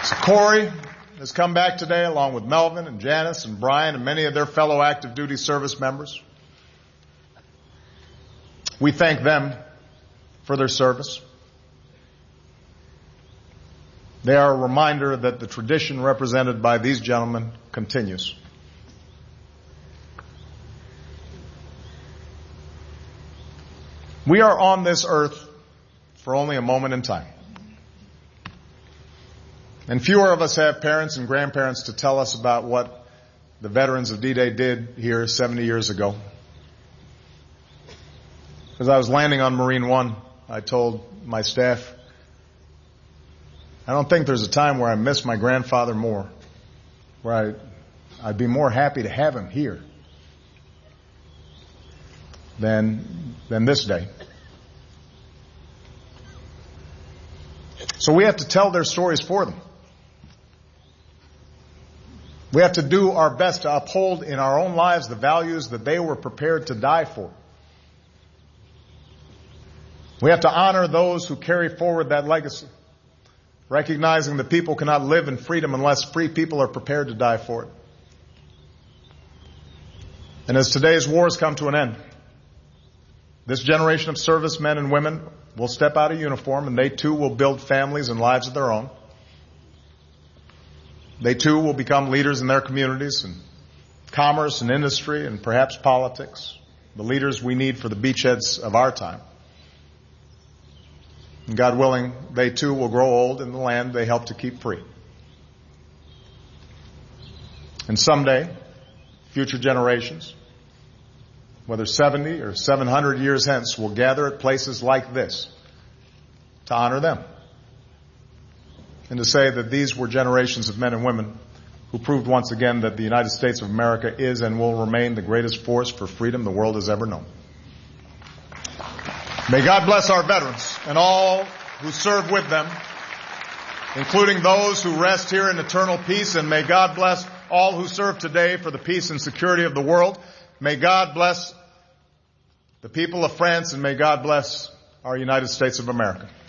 So Corey has come back today along with Melvin and Janice and Brian and many of their fellow active duty service members. We thank them for their service. They are a reminder that the tradition represented by these gentlemen continues. We are on this earth for only a moment in time. And fewer of us have parents and grandparents to tell us about what the veterans of D-Day did here 70 years ago. As I was landing on Marine One, I told my staff, I don't think there's a time where I miss my grandfather more, where I'd be more happy to have him here than this day. So we have to tell their stories for them. We have to do our best to uphold in our own lives the values that they were prepared to die for. We have to honor those who carry forward that legacy, recognizing that people cannot live in freedom unless free people are prepared to die for it. And as today's wars come to an end, this generation of servicemen and women will step out of uniform, and they too will build families and lives of their own. They too will become leaders in their communities and commerce and industry and perhaps politics, the leaders we need for the beachheads of our time. And God willing, they too will grow old in the land they helped to keep free. And someday, future generations, whether 70 or 700 years hence, will gather at places like this to honor them and to say that these were generations of men and women who proved once again that the United States of America is and will remain the greatest force for freedom the world has ever known. May God bless our veterans and all who serve with them, including those who rest here in eternal peace, and may God bless all who serve today for the peace and security of the world. May God bless the people of France, and may God bless our United States of America.